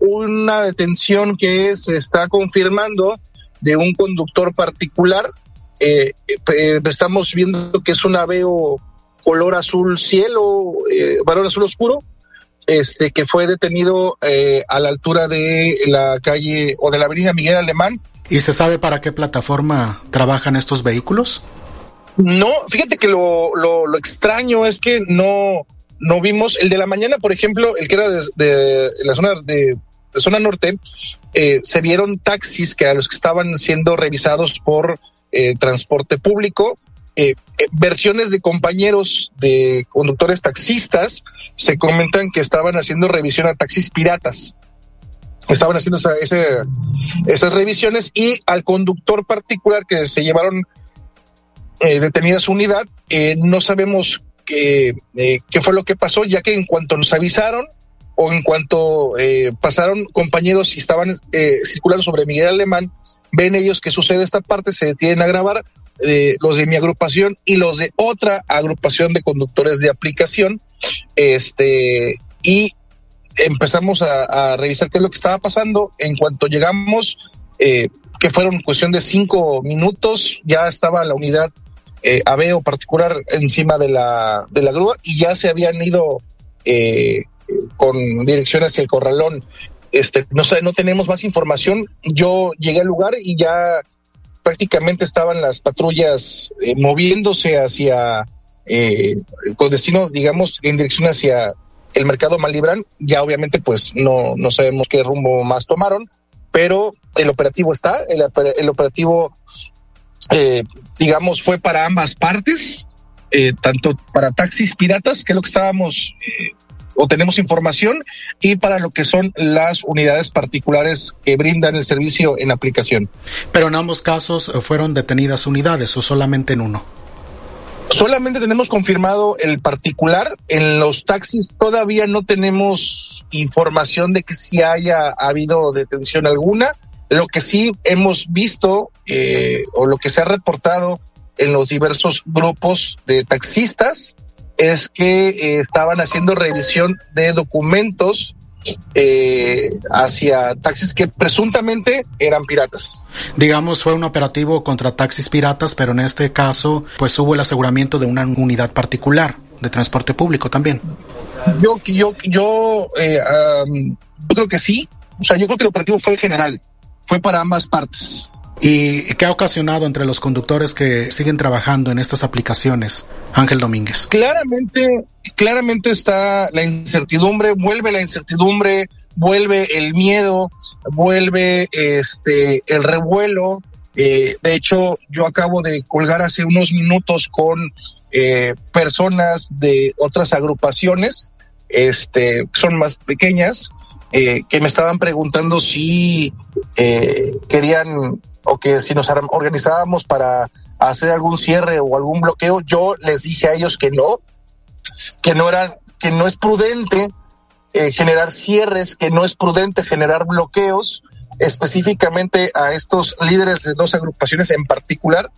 una detención que se está confirmando de un conductor particular. Estamos viendo que es un Aveo color azul cielo, varón azul oscuro, que fue detenido a la altura de la calle o de la avenida Miguel Alemán. ¿Y se sabe para qué plataforma trabajan estos vehículos? No, fíjate que lo extraño es que no vimos el de la mañana, por ejemplo, el que era de la zona de zona norte. Se vieron taxis que a los que estaban siendo revisados por transporte público. Versiones de compañeros de conductores taxistas se comentan que estaban haciendo revisión a taxis piratas. Estaban haciendo esas revisiones, y al conductor particular que se llevaron detenida su unidad, no sabemos qué fue lo que pasó, ya que en cuanto nos avisaron o en cuanto pasaron compañeros y estaban circulando sobre Miguel Alemán, ven ellos que sucede esta parte, se detienen a grabar, los de mi agrupación y los de otra agrupación de conductores de aplicación, y empezamos a revisar qué es lo que estaba pasando. En cuanto llegamos, que fueron cuestión de 5 minutos, ya estaba la unidad Aveo particular encima de la grúa, y ya se habían ido con dirección hacia el Corralón. No tenemos más información. Yo llegué al lugar y ya prácticamente estaban las patrullas moviéndose hacia con destino, digamos, en dirección hacia el mercado Malibran. Ya obviamente pues no sabemos qué rumbo más tomaron, pero el operativo está, el operativo digamos fue para ambas partes, tanto para taxis piratas, que es lo que estábamos o tenemos información, y para lo que son las unidades particulares que brindan el servicio en aplicación. Pero en ambos casos fueron detenidas unidades, ¿o solamente en uno? Solamente tenemos confirmado el particular. En los taxis todavía no tenemos información de que si haya habido detención alguna. Lo que sí hemos visto o lo que se ha reportado en los diversos grupos de taxistas es que estaban haciendo revisión de documentos hacia taxis que presuntamente eran piratas. Digamos, fue un operativo contra taxis piratas, pero en este caso pues hubo el aseguramiento de una unidad particular de transporte público también. Yo creo que sí. O sea, yo creo que el operativo fue general, fue para ambas partes. ¿Y qué ha ocasionado entre los conductores que siguen trabajando en estas aplicaciones, Ángel Domínguez? Claramente está la incertidumbre, vuelve la incertidumbre, vuelve el miedo, vuelve el revuelo. De hecho, yo acabo de colgar hace unos minutos con personas de otras agrupaciones, son más pequeñas, que me estaban preguntando si querían o que si nos organizábamos para hacer algún cierre o algún bloqueo. Yo les dije a ellos que no es prudente generar cierres, que no es prudente generar bloqueos, específicamente a estos líderes de dos agrupaciones en particular,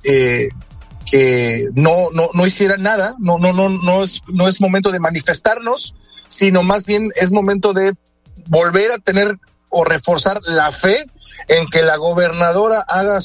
que no hicieran nada. No es momento de manifestarnos, sino más bien es momento de volver a tener o reforzar la fe en que la gobernadora haga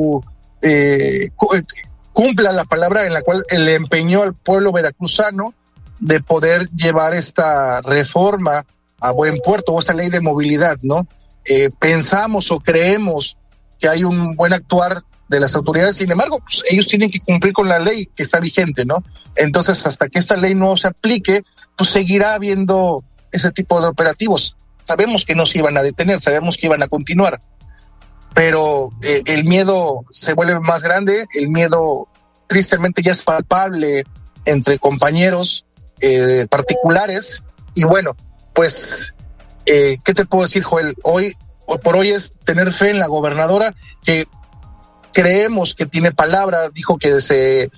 cumpla la palabra en la cual le empeñó al pueblo veracruzano de poder llevar esta reforma a buen puerto, o esta ley de movilidad, ¿no? Pensamos o creemos que hay un buen actuar de las autoridades, sin embargo, pues, ellos tienen que cumplir con la ley que está vigente, ¿no? Entonces, hasta que esta ley no se aplique, pues seguirá habiendo ese tipo de operativos. Sabemos que no se iban a detener, sabemos que iban a continuar, pero el miedo se vuelve más grande, el miedo tristemente ya es palpable entre compañeros particulares, y bueno, pues, ¿qué te puedo decir, Joel? Hoy por hoy es tener fe en la gobernadora, que creemos que tiene palabra. Dijo que se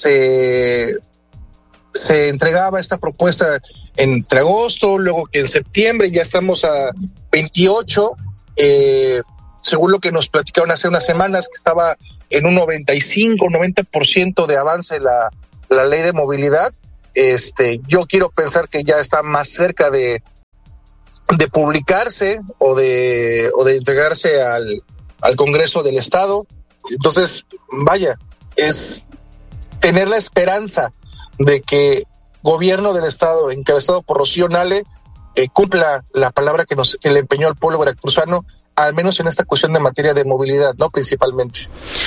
entregaba esta propuesta entre agosto, luego que en septiembre, ya estamos a 28, según lo que nos platicaron hace unas semanas, que estaba en un 90% de avance la ley de movilidad. Yo quiero pensar que ya está más cerca de de publicarse o de entregarse al Congreso del Estado. Entonces, vaya, es tener la esperanza de que gobierno del Estado, encabezado por Rocío Nale, cumpla la palabra que le empeñó al pueblo veracruzano, al menos en esta cuestión de materia de movilidad, ¿no? Principalmente.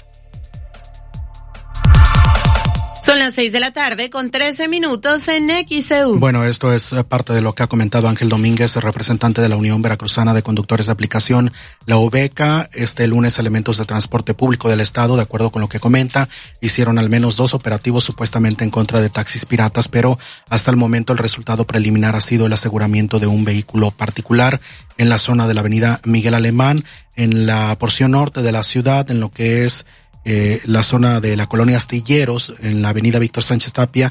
Son las 6:13 con 13 minutos en XEU. Bueno, esto es parte de lo que ha comentado Ángel Domínguez, representante de la Unión Veracruzana de Conductores de Aplicación, la UVECA. Este lunes, elementos de transporte público del Estado, de acuerdo con lo que comenta, hicieron al menos 2 operativos supuestamente en contra de taxis piratas, pero hasta el momento el resultado preliminar ha sido el aseguramiento de un vehículo particular en la zona de la avenida Miguel Alemán, en la porción norte de la ciudad, en lo que es la zona de la colonia Astilleros, en la avenida Víctor Sánchez Tapia.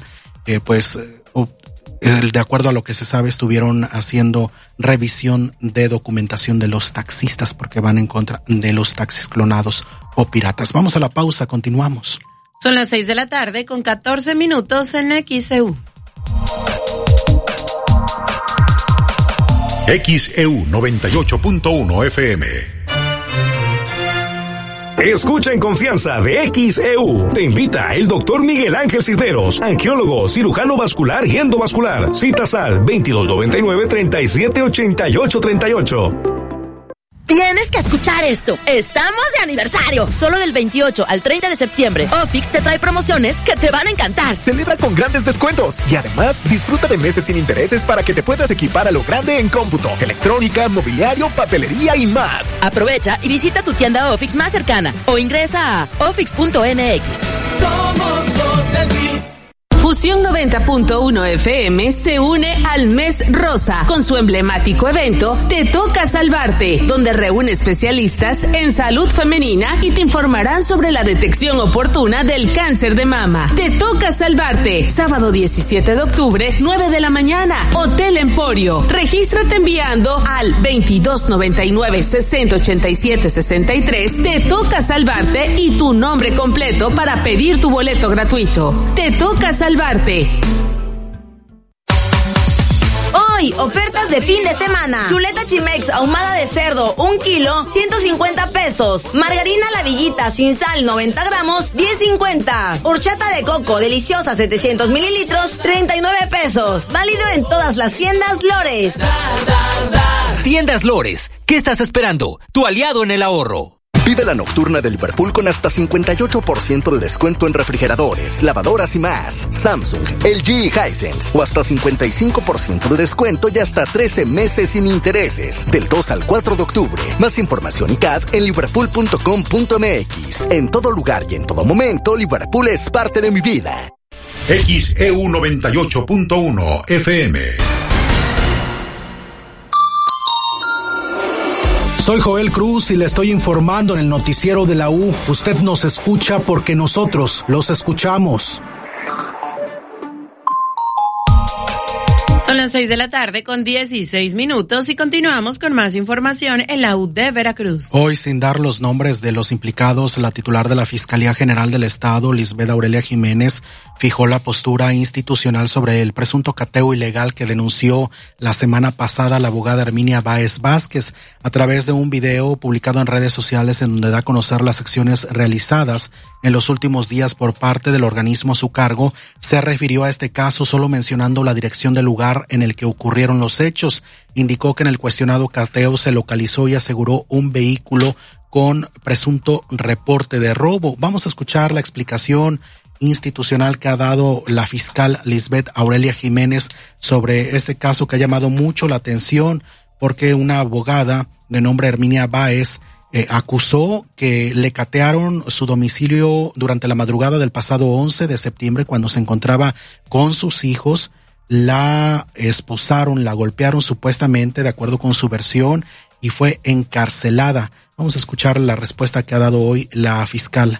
De acuerdo a lo que se sabe, estuvieron haciendo revisión de documentación de los taxistas porque van en contra de los taxis clonados o piratas. Vamos a la pausa, continuamos. Son las 6:14 con 14 minutos en XEU. XEU 98.1 FM. Escucha en confianza de XEU. Te invita el doctor Miguel Ángel Cisneros, angiólogo, cirujano vascular y endovascular. Citas al 2299-378838. Tienes que escuchar esto. Estamos de aniversario. Solo del 28 al 30 de septiembre, Ofix te trae promociones que te van a encantar. Celebra con grandes descuentos y además disfruta de meses sin intereses para que te puedas equipar a lo grande en cómputo, electrónica, mobiliario, papelería y más. Aprovecha y visita tu tienda Ofix más cercana o ingresa a ofix.mx. Somos los del PRI. Fusión 90.1 FM se une al Mes Rosa con su emblemático evento Te Toca Salvarte, donde reúne especialistas en salud femenina y te informarán sobre la detección oportuna del cáncer de mama. Te Toca Salvarte, sábado 17 de octubre, 9 de la mañana, Hotel Emporio. Regístrate enviando al 2299-6087-63. Te Toca Salvarte y tu nombre completo para pedir tu boleto gratuito. Te Toca Salvarte. Hoy, ofertas de fin de semana. Chuleta Chimex ahumada de cerdo, 1 kilo, 150 pesos. Margarina La Villita sin sal, 90 gramos, 10.50. Horchata de coco, deliciosa, 700 mililitros, 39 pesos. Válido en todas las tiendas Lores. Tiendas Lores, ¿qué estás esperando? Tu aliado en el ahorro. Vive la nocturna de Liverpool con hasta 58% de descuento en refrigeradores, lavadoras y más. Samsung, LG y Hisense. O hasta 55% de descuento y hasta 13 meses sin intereses. Del 2 al 4 de octubre. Más información y CAD en liverpool.com.mx. En todo lugar y en todo momento, Liverpool es parte de mi vida. XEU 98.1 FM. Soy Joel Cruz y le estoy informando en el noticiero de la U. Usted nos escucha porque nosotros los escuchamos. Son las 6:00 con 16 minutos y continuamos con más información en la U de Veracruz. Hoy, sin dar los nombres de los implicados, la titular de la Fiscalía General del Estado, Lisbeth Aurelia Jiménez, fijó la postura institucional sobre el presunto cateo ilegal que denunció la semana pasada la abogada Herminia Báez Vázquez a través de un video publicado en redes sociales en donde da a conocer las acciones realizadas en los últimos días por parte del organismo a su cargo. Se refirió a este caso solo mencionando la dirección del lugar en el que ocurrieron los hechos. Indicó que en el cuestionado cateo se localizó y aseguró un vehículo con presunto reporte de robo. Vamos a escuchar la explicación institucional que ha dado la fiscal Lisbeth Aurelia Jiménez sobre este caso que ha llamado mucho la atención porque una abogada de nombre Herminia Báez acusó que le catearon su domicilio durante la madrugada del pasado 11 de septiembre cuando se encontraba con sus hijos. La esposaron, la golpearon supuestamente de acuerdo con su versión y fue encarcelada. Vamos a escuchar la respuesta que ha dado hoy la fiscal.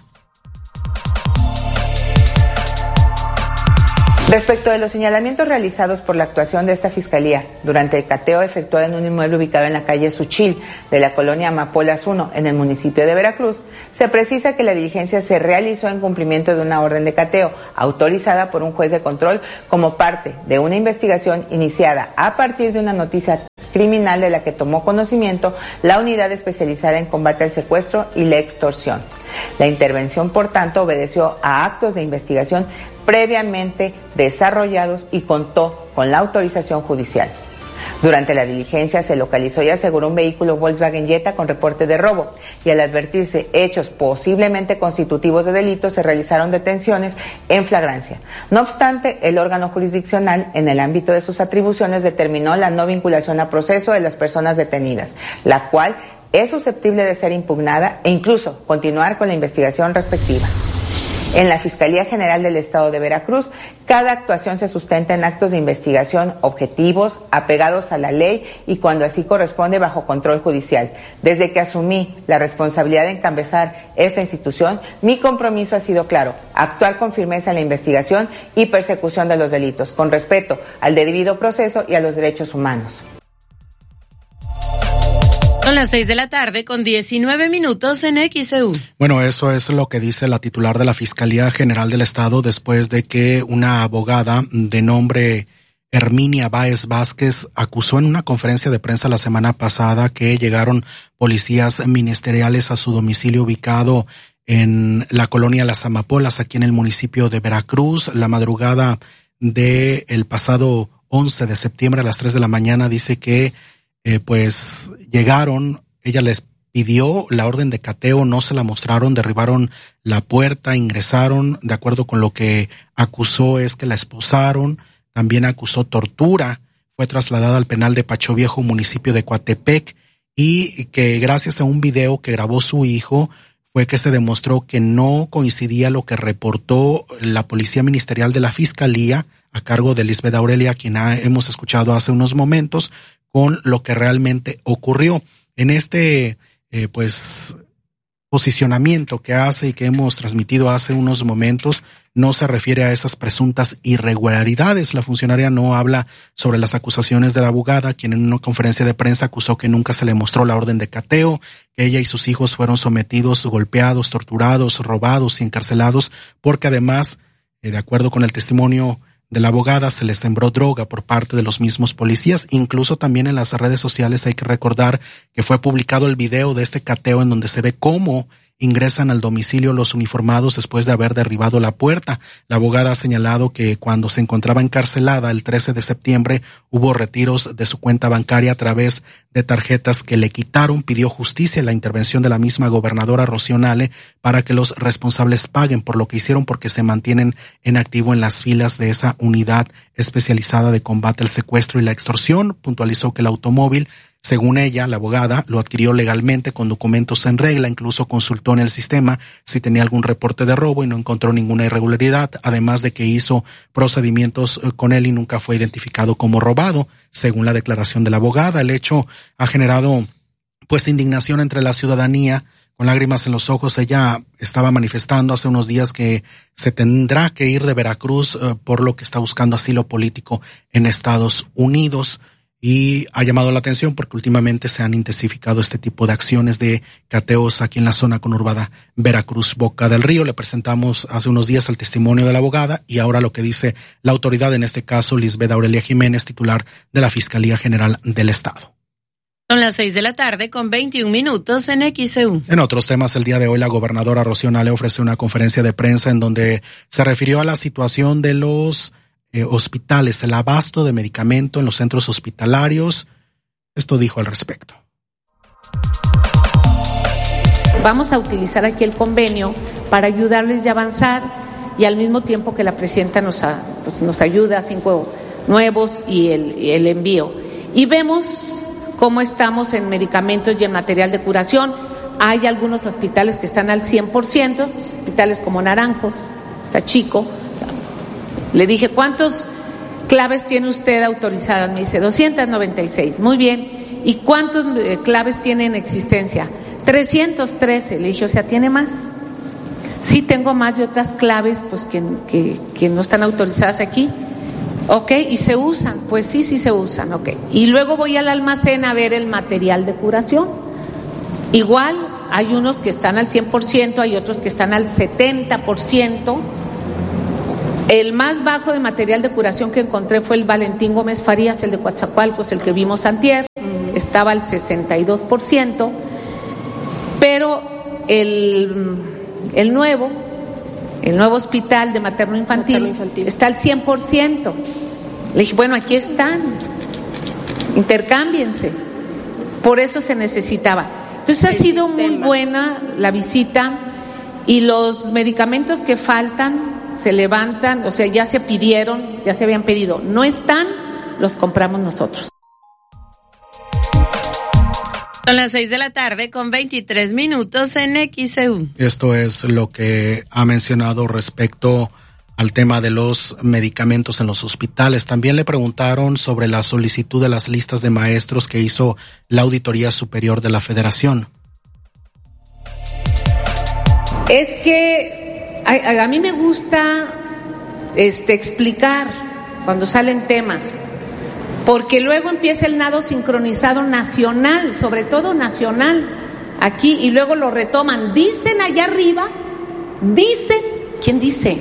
Respecto de los señalamientos realizados por la actuación de esta fiscalía durante el cateo efectuado en un inmueble ubicado en la calle Suchil de la colonia Amapolas 1 en el municipio de Veracruz, se precisa que la diligencia se realizó en cumplimiento de una orden de cateo autorizada por un juez de control como parte de una investigación iniciada a partir de una noticia criminal de la que tomó conocimiento la unidad especializada en combate al secuestro y la extorsión. La intervención, por tanto, obedeció a actos de investigación previamente desarrollados y contó con la autorización judicial. Durante la diligencia se localizó y aseguró un vehículo Volkswagen Jetta con reporte de robo, y al advertirse hechos posiblemente constitutivos de delito se realizaron detenciones en flagrancia. No obstante, el órgano jurisdiccional, en el ámbito de sus atribuciones, determinó la no vinculación a proceso de las personas detenidas, la cual es susceptible de ser impugnada e incluso continuar con la investigación respectiva. En la Fiscalía General del Estado de Veracruz, cada actuación se sustenta en actos de investigación objetivos, apegados a la ley y cuando así corresponde bajo control judicial. Desde que asumí la responsabilidad de encabezar esta institución, mi compromiso ha sido claro: actuar con firmeza en la investigación y persecución de los delitos, con respeto al debido proceso y a los derechos humanos. Son las 6:00 con 19 minutos en XEU. Bueno, eso es lo que dice la titular de la Fiscalía General del Estado después de que una abogada de nombre Herminia Báez Vázquez acusó en una conferencia de prensa la semana pasada que llegaron policías ministeriales a su domicilio ubicado en la colonia Las Amapolas, aquí en el municipio de Veracruz, la madrugada del pasado 11 de septiembre a las 3 de la mañana. Dice que pues llegaron, ella les pidió la orden de cateo, no se la mostraron, derribaron la puerta, ingresaron, de acuerdo con lo que acusó es que la esposaron, también acusó tortura, fue trasladada al penal de Pacho Viejo, municipio de Coatepec, y que gracias a un video que grabó su hijo fue que se demostró que no coincidía lo que reportó la policía ministerial de la Fiscalía a cargo de Lisbeth Aurelia, quien hemos escuchado hace unos momentos, con lo que realmente ocurrió. En este posicionamiento que hace y que hemos transmitido hace unos momentos, no se refiere a esas presuntas irregularidades. La funcionaria no habla sobre las acusaciones de la abogada, quien en una conferencia de prensa acusó que nunca se le mostró la orden de cateo, que ella y sus hijos fueron sometidos, golpeados, torturados, robados y encarcelados, porque además, de acuerdo con el testimonio de la abogada, se les sembró droga por parte de los mismos policías. Incluso también en las redes sociales hay que recordar que fue publicado el video de este cateo en donde se ve cómo ingresan al domicilio los uniformados después de haber derribado la puerta. La abogada ha señalado que cuando se encontraba encarcelada el 13 de septiembre hubo retiros de su cuenta bancaria a través de tarjetas que le quitaron. Pidió justicia y la intervención de la misma gobernadora Rocío Nale para que los responsables paguen por lo que hicieron, porque se mantienen en activo en las filas de esa unidad especializada de combate al secuestro y la extorsión. Puntualizó que el automóvil, según ella, la abogada, lo adquirió legalmente con documentos en regla, incluso consultó en el sistema si tenía algún reporte de robo y no encontró ninguna irregularidad, además de que hizo procedimientos con él y nunca fue identificado como robado, según la declaración de la abogada. El hecho ha generado indignación entre la ciudadanía. Con lágrimas en los ojos, ella estaba manifestando hace unos días que se tendrá que ir de Veracruz por lo que está buscando asilo político en Estados Unidos. Y ha llamado la atención porque últimamente se han intensificado este tipo de acciones de cateos aquí en la zona conurbada Veracruz, Boca del Río. Le presentamos hace unos días el testimonio de la abogada y ahora lo que dice la autoridad, en este caso Lisbeth Aurelia Jiménez, titular de la Fiscalía General del Estado. Son las 6:00 con 21 minutos en XEU. En otros temas, el día de hoy la gobernadora Rocío Nale ofreció una conferencia de prensa en donde se refirió a la situación de los hospitales, el abasto de medicamento en los centros hospitalarios. Esto dijo al respecto. Vamos a utilizar aquí el convenio para ayudarles y avanzar, y al mismo tiempo que la presidenta nos ayuda, 5 nuevos y el envío. Y vemos cómo estamos en medicamentos y en material de curación. Hay algunos hospitales que están al 100%, hospitales como Naranjos, está chico. Le dije, ¿cuántos claves tiene usted autorizadas? Me dice, 296. Muy bien. ¿Y cuántos claves tiene en existencia? 313. Le dije, o sea, ¿tiene más? Sí, tengo más de otras claves pues que no están autorizadas aquí. Ok, ¿y se usan? Pues sí se usan, ok. Y luego voy al almacén a ver el material de curación. Igual, hay unos que están al 100%, hay otros que están al 70%. El más bajo de material de curación que encontré fue el Valentín Gómez Farías, el de Coatzacoalcos, el que vimos antier, estaba al 62%, pero el nuevo hospital de materno-infantil está al 100%. Le dije, bueno, aquí están, intercámbiense. Por eso se necesitaba. Entonces ha sido muy buena la visita y los medicamentos que faltan se levantan, o sea, ya se pidieron, ya se habían pedido. No están, los compramos nosotros. Son las 6:00 con 23 minutos en XEU. Esto es lo que ha mencionado respecto al tema de los medicamentos en los hospitales. También le preguntaron sobre la solicitud de las listas de maestros que hizo la Auditoría Superior de la Federación. Es que a mí me gusta explicar cuando salen temas, porque luego empieza el nado sincronizado nacional, sobre todo nacional, aquí, y luego lo retoman. Dicen allá arriba, dicen, ¿quién dice?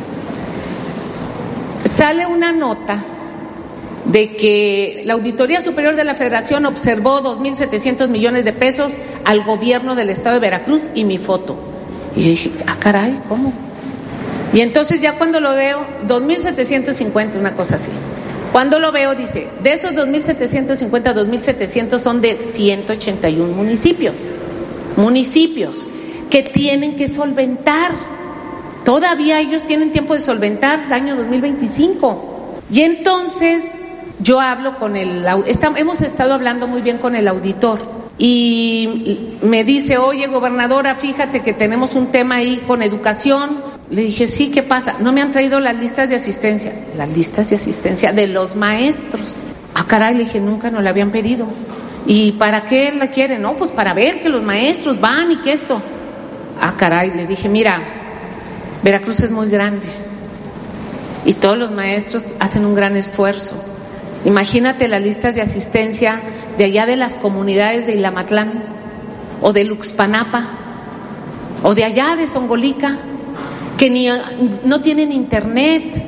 Sale una nota de que la Auditoría Superior de la Federación observó 2.700 millones de pesos al gobierno del estado de Veracruz y mi foto. Y yo dije, caray, ¿cómo? Y entonces ya cuando lo veo, 2.750, una cosa así. Cuando lo veo, dice, de esos 2.750, 2.700 son de 181 municipios que tienen que solventar. Todavía ellos tienen tiempo de solventar el año 2025. Y entonces yo hablo con hemos estado hablando muy bien con el auditor. Y me dice, oye, gobernadora, fíjate que tenemos un tema ahí con educación. Le dije, sí, ¿qué pasa? No me han traído las listas de asistencia. Las listas de asistencia de los maestros. Caray, le dije, nunca nos la habían pedido. ¿Y para qué la quieren? No, pues para ver que los maestros van y que esto. Caray, le dije, mira, Veracruz es muy grande y todos los maestros hacen un gran esfuerzo. Imagínate las listas de asistencia de allá de las comunidades de Ilamatlán o de Luxpanapa o de allá de Zongolica, que no tienen internet.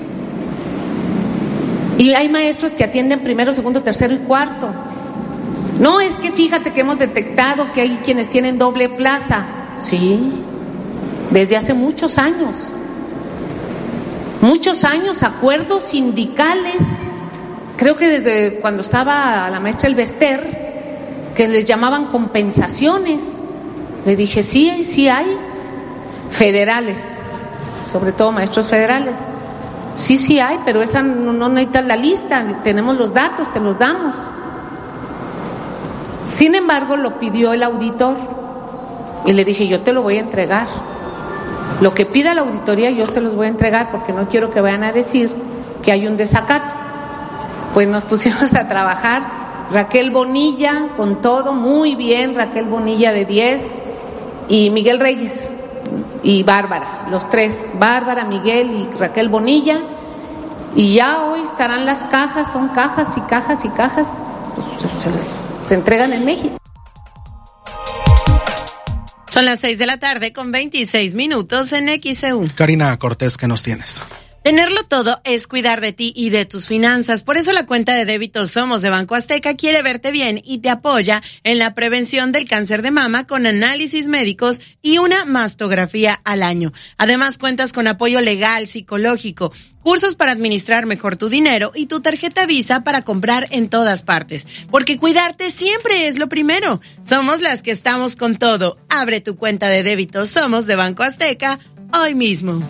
Y hay maestros que atienden primero, segundo, tercero y cuarto. No, es que fíjate que hemos detectado que hay quienes tienen doble plaza. Sí, desde hace muchos años, acuerdos sindicales. Creo que desde cuando estaba la maestra Elvester, que les llamaban compensaciones. Le dije, sí hay. Federales, sobre todo maestros federales. Sí hay, pero esa no necesitas la lista, tenemos los datos, te los damos. Sin embargo, lo pidió el auditor y le dije, yo te lo voy a entregar. Lo que pida la auditoría yo se los voy a entregar porque no quiero que vayan a decir que hay un desacato. Pues nos pusimos a trabajar, Raquel Bonilla con todo, muy bien, Raquel Bonilla de 10 y Miguel Reyes y Bárbara, los tres, Bárbara, Miguel y Raquel Bonilla, y ya hoy estarán las cajas, son cajas y cajas y cajas, pues se entregan en México. Son las 6:00 con 26 minutos en XEU. Karina Cortés, ¿qué nos tienes? Tenerlo todo es cuidar de ti y de tus finanzas. Por eso la cuenta de débito Somos de Banco Azteca quiere verte bien y te apoya en la prevención del cáncer de mama con análisis médicos y una mastografía al año. Además, cuentas con apoyo legal, psicológico, cursos para administrar mejor tu dinero y tu tarjeta Visa para comprar en todas partes. Porque cuidarte siempre es lo primero. Somos las que estamos con todo. Abre tu cuenta de débito Somos de Banco Azteca hoy mismo.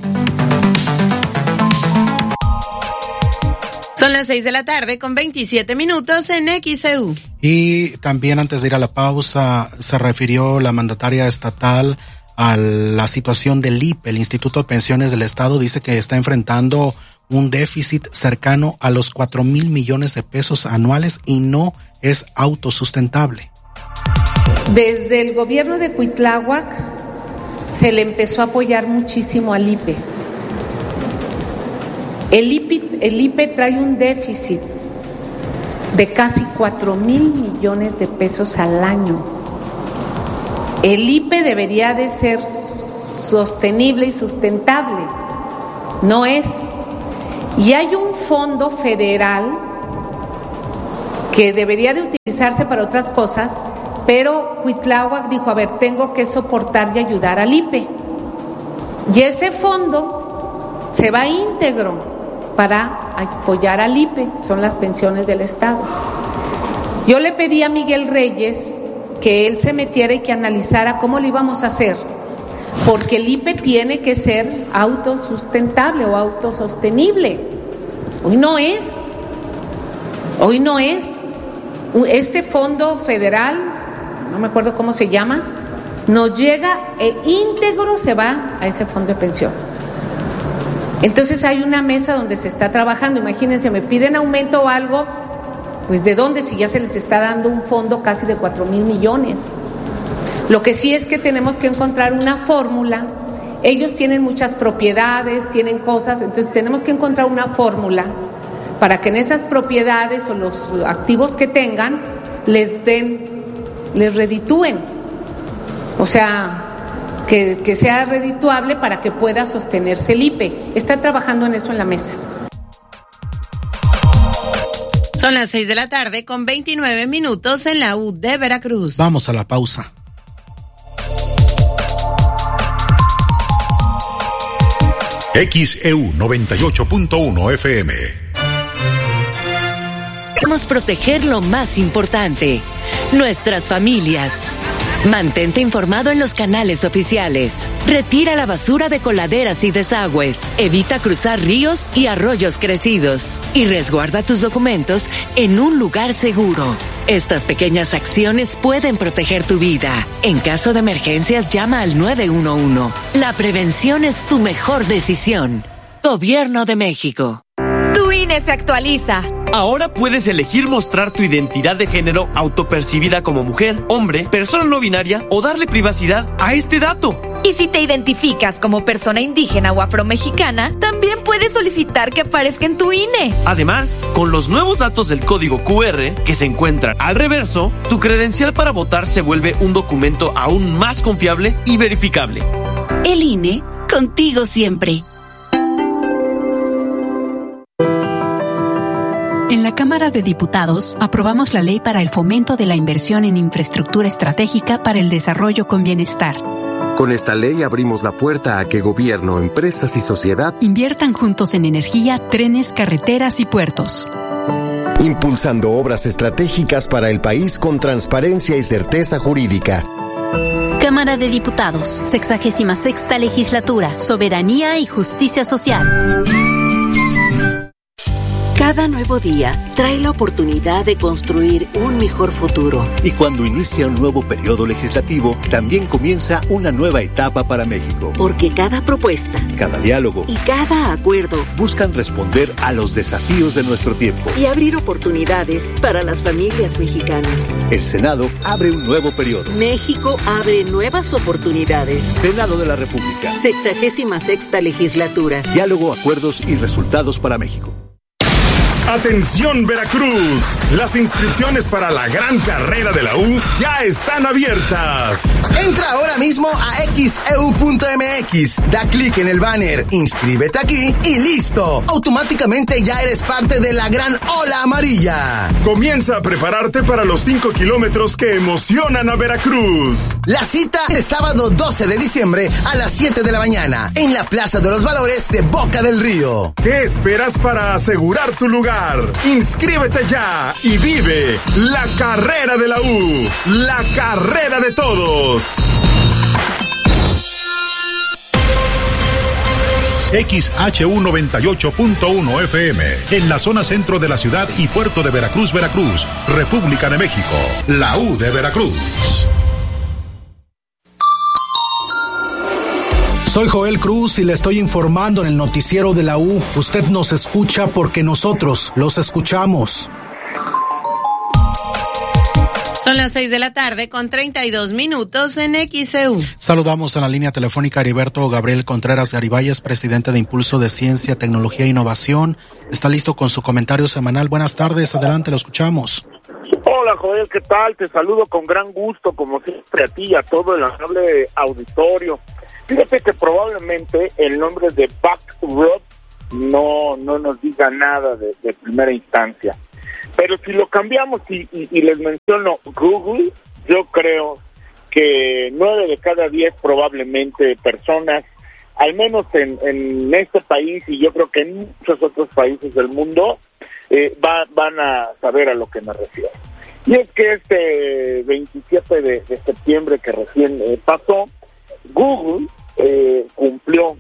Son las 6:00 con 27 minutos en XEU. Y también antes de ir a la pausa, se refirió la mandataria estatal a la situación del IPE, el Instituto de Pensiones del Estado. Dice que está enfrentando un déficit cercano a los 4,000 millones de pesos anuales y no es autosustentable. Desde el gobierno de Cuitláhuac se le empezó a apoyar muchísimo al IPE. El IPE trae un déficit de casi 4,000 millones de pesos al año. El IPE debería de ser sostenible y sustentable. No es. Y hay un fondo federal que debería de utilizarse para otras cosas, pero Cuitláhuac dijo, a ver, tengo que soportar y ayudar al IPE. Y ese fondo se va íntegro para apoyar al IPE, son las pensiones del Estado. Yo le pedí a Miguel Reyes que él se metiera y que analizara cómo lo íbamos a hacer, porque el IPE tiene que ser autosustentable o autosostenible. Hoy no es. Este fondo federal, no me acuerdo cómo se llama, nos llega e íntegro se va a ese fondo de pensión. Entonces hay una mesa donde se está trabajando. Imagínense, me piden aumento o algo, pues ¿de dónde? Si ya se les está dando un fondo casi de 4,000 millones. Lo que sí es que tenemos que encontrar una fórmula. Ellos tienen muchas propiedades, tienen cosas, entonces tenemos que encontrar una fórmula para que en esas propiedades o los activos que tengan les reditúen. O sea, que sea redituable para que pueda sostenerse el IPE. Está trabajando en eso en la mesa. Son las 6:00 con 29 minutos en la U de Veracruz. Vamos a la pausa. XEU 98.1 FM. Queremos proteger lo más importante, nuestras familias. Mantente informado en los canales oficiales. Retira la basura de coladeras y desagües. Evita cruzar ríos y arroyos crecidos. Y resguarda tus documentos en un lugar seguro. Estas pequeñas acciones pueden proteger tu vida. En caso de emergencias, llama al 911. La prevención es tu mejor decisión. Gobierno de México. Tu INE se actualiza. Ahora puedes elegir mostrar tu identidad de género autopercibida como mujer, hombre, persona no binaria o darle privacidad a este dato. Y si te identificas como persona indígena o afromexicana, también puedes solicitar que aparezca en tu INE. Además, con los nuevos datos del código QR que se encuentran al reverso, tu credencial para votar se vuelve un documento aún más confiable y verificable. El INE, contigo siempre. En la Cámara de Diputados aprobamos la ley para el fomento de la inversión en infraestructura estratégica para el desarrollo con bienestar. Con esta ley abrimos la puerta a que gobierno, empresas y sociedad inviertan juntos en energía, trenes, carreteras y puertos. Impulsando obras estratégicas para el país con transparencia y certeza jurídica. Cámara de Diputados, 66ª Legislatura, Soberanía y Justicia Social. Cada nuevo día trae la oportunidad de construir un mejor futuro. Y cuando inicia un nuevo periodo legislativo, también comienza una nueva etapa para México. Porque cada propuesta, cada diálogo y cada acuerdo buscan responder a los desafíos de nuestro tiempo y abrir oportunidades para las familias mexicanas. El Senado abre un nuevo periodo. México abre nuevas oportunidades. Senado de la República. 66ª Legislatura. Diálogo, acuerdos y resultados para México. Atención Veracruz, las inscripciones para la gran carrera de la U ya están abiertas. Entra ahora mismo a xeu.mx, da clic en el banner, inscríbete aquí y listo. Automáticamente ya eres parte de la gran ola amarilla. Comienza a prepararte para los 5 kilómetros que emocionan a Veracruz. La cita es sábado 12 de diciembre a las 7 de la mañana en la Plaza de los Valores de Boca del Río. ¿Qué esperas para asegurar tu lugar? Inscríbete ya y vive la carrera de la U, la carrera de todos. XHU 98.1 FM, en la zona centro de la ciudad y puerto de Veracruz, Veracruz, República de México, la U de Veracruz. Soy Joel Cruz y le estoy informando en el noticiero de la U. Usted nos escucha porque nosotros los escuchamos. Son las 6:00 con 32 minutos en XEU. Saludamos en la línea telefónica a Heriberto Gabriel Contreras Garibay, presidente de Impulso de Ciencia, Tecnología e Innovación. Está listo con su comentario semanal. Buenas tardes, adelante, lo escuchamos. Hola Joel, ¿qué tal? Te saludo con gran gusto, como siempre, a ti y a todo el amable auditorio. Fíjate que probablemente el nombre de Backrub no nos diga nada de primera instancia, Pero si lo cambiamos y les menciono Google, yo creo que 9 de cada 10 probablemente personas, al menos en este país y yo creo que en muchos otros países del mundo, van a saber a lo que me refiero. Y es que este 27 de septiembre que recién pasó, Google cumplió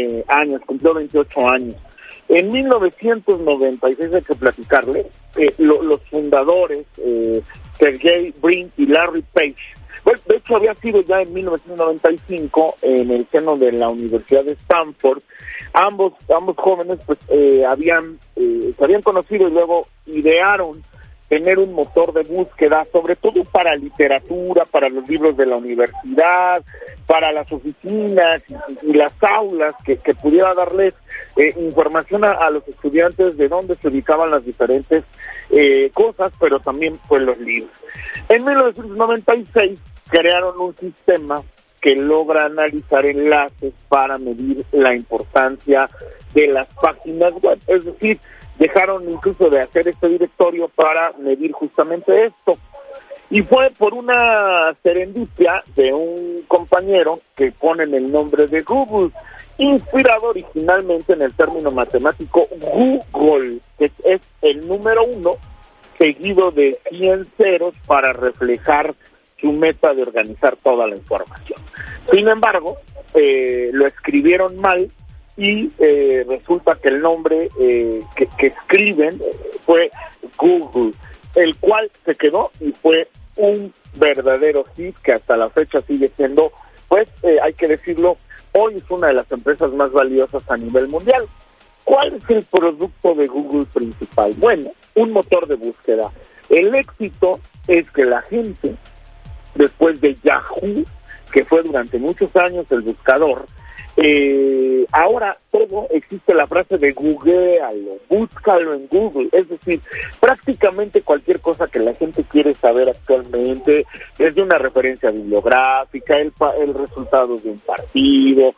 28 años. En 1996, hay que platicarle, los fundadores, Sergey Brin y Larry Page, bueno, de hecho había sido ya en 1995 en el seno de la Universidad de Stanford. Ambos jóvenes pues se habían conocido y luego idearon tener un motor de búsqueda, sobre todo para literatura, para los libros de la universidad, para las oficinas y las aulas, que pudiera darles información a los estudiantes de dónde se ubicaban las diferentes cosas, pero también pues los libros. En 1996 crearon un sistema que logra analizar enlaces para medir la importancia de las páginas web, es decir, dejaron incluso de hacer este directorio para medir justamente esto. Y fue por una serendipia de un compañero que ponen el nombre de Google, inspirado originalmente en el término matemático Google, que es el número 1 seguido de 100 ceros para reflejar su meta de organizar toda la información. Sin embargo, lo escribieron mal y resulta que el nombre que escriben fue Google, el cual se quedó y fue un verdadero hit que hasta la fecha sigue siendo, pues hay que decirlo, hoy es una de las empresas más valiosas a nivel mundial. ¿Cuál es el producto de Google principal? Bueno, un motor de búsqueda. El éxito es que la gente, después de Yahoo, que fue durante muchos años el buscador, ahora todo existe la frase de googlealo, búscalo en Google, es decir, prácticamente cualquier cosa que la gente quiere saber actualmente, desde una referencia bibliográfica, el resultado de un partido,